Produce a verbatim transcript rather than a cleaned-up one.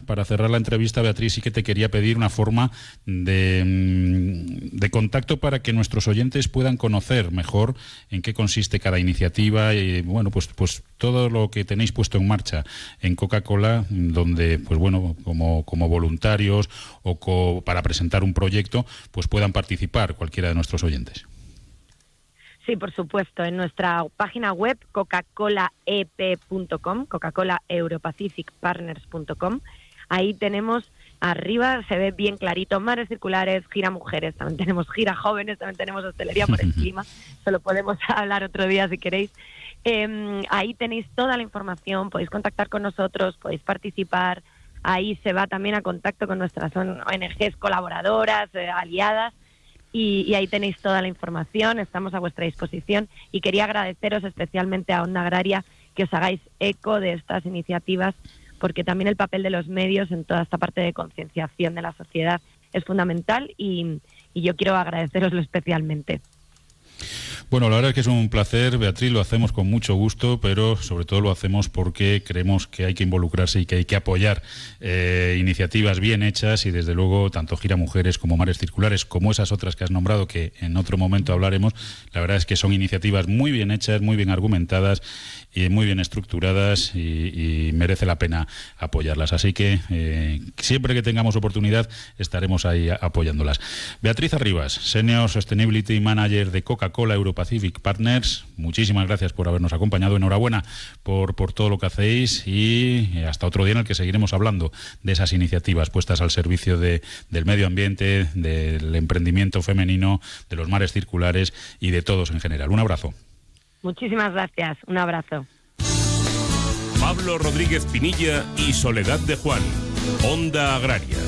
para cerrar la entrevista, Beatriz, sí que te quería pedir una forma de, de contacto para que nuestros oyentes puedan conocer mejor en qué consiste cada iniciativa y, bueno, pues, pues todo lo que tenéis puesto en marcha en Coca-Cola, donde, pues bueno, como, como voluntarios o co, para presentar un proyecto, pues puedan participar cualquiera de nuestros oyentes. Sí, por supuesto, en nuestra página web coca cola e p punto com, Coca-Cola Europacific Partners punto com, ahí tenemos arriba, se ve bien clarito, mares circulares, gira mujeres, también tenemos gira jóvenes, también tenemos hostelería por el clima, solo podemos hablar otro día si queréis. Eh, ahí tenéis toda la información, podéis contactar con nosotros, podéis participar, ahí se va también a contacto con nuestras O N Ges colaboradoras, eh, aliadas, Y, y ahí tenéis toda la información, estamos a vuestra disposición y quería agradeceros especialmente a Onda Agraria que os hagáis eco de estas iniciativas, porque también el papel de los medios en toda esta parte de concienciación de la sociedad es fundamental y, y yo quiero agradeceroslo especialmente. Bueno, la verdad es que es un placer, Beatriz, lo hacemos con mucho gusto, pero sobre todo lo hacemos porque creemos que hay que involucrarse y que hay que apoyar eh, iniciativas bien hechas y desde luego tanto Gira Mujeres como Mares Circulares como esas otras que has nombrado que en otro momento hablaremos, la verdad es que son iniciativas muy bien hechas, muy bien argumentadas y muy bien estructuradas y, y merece la pena apoyarlas. Así que eh, siempre que tengamos oportunidad estaremos ahí apoyándolas. Beatriz Arribas, Senior Sustainability Manager de Coca-Cola Europacific Partners, muchísimas gracias por habernos acompañado. Enhorabuena por, por todo lo que hacéis y hasta otro día en el que seguiremos hablando de esas iniciativas puestas al servicio de, del medio ambiente, del emprendimiento femenino, de los mares circulares y de todos en general. Un abrazo. Muchísimas gracias, un abrazo. Pablo Rodríguez Pinilla y Soledad de Juan, Onda Agraria.